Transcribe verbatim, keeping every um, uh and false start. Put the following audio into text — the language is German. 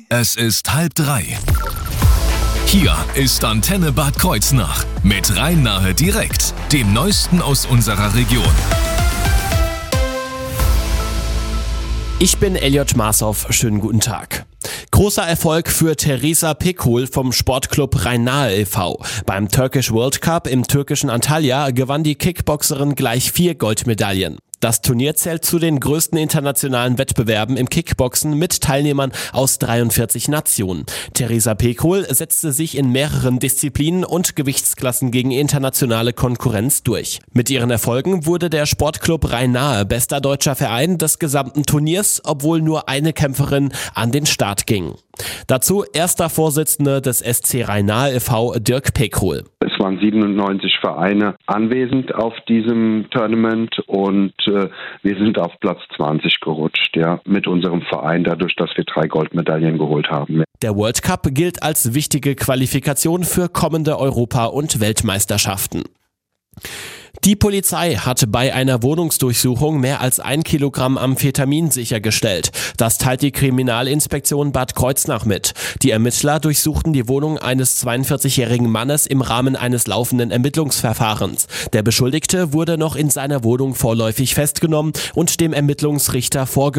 Es ist halb drei. Hier ist Antenne Bad Kreuznach mit Rhein-Nahe direkt, dem Neuesten aus unserer Region. Ich bin Elliot Marshoff, schönen guten Tag. Großer Erfolg für Teresa Pekul vom Sportclub Rhein-Nahe e V. Beim Turkish World Cup im türkischen Antalya gewann die Kickboxerin gleich vier Goldmedaillen. Das Turnier zählt zu den größten internationalen Wettbewerben im Kickboxen mit Teilnehmern aus dreiundvierzig Nationen. Teresa Pekul setzte sich in mehreren Disziplinen und Gewichtsklassen gegen internationale Konkurrenz durch. Mit ihren Erfolgen wurde der Sportclub Rhein-Nahe bester deutscher Verein des gesamten Turniers, obwohl nur eine Kämpferin an den Start ging. Dazu erster Vorsitzender des S C Rhein-Nahe e V, Dirk Pekul. Es waren siebenundneunzig Vereine anwesend auf diesem Tournament und äh, wir sind auf Platz zwanzig gerutscht, ja, mit unserem Verein, dadurch, dass wir drei Goldmedaillen geholt haben. Der World Cup gilt als wichtige Qualifikation für kommende Europa- und Weltmeisterschaften. Die Polizei hat bei einer Wohnungsdurchsuchung mehr als ein Kilogramm Amphetamin sichergestellt. Das teilt die Kriminalinspektion Bad Kreuznach mit. Die Ermittler durchsuchten die Wohnung eines zweiundvierzigjährigen Mannes im Rahmen eines laufenden Ermittlungsverfahrens. Der Beschuldigte wurde noch in seiner Wohnung vorläufig festgenommen und dem Ermittlungsrichter vorgeworfen,